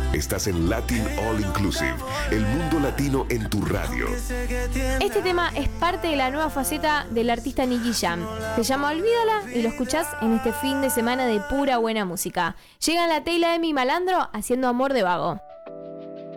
Estás en Latin All Inclusive, el mundo latino en tu radio. Este tema es parte de la nueva faceta del artista Nicky Jam. Se llama Olvídala y lo escuchás en este fin de semana de pura buena música. Llega la Tela de mi malandro haciendo Amor de Vago.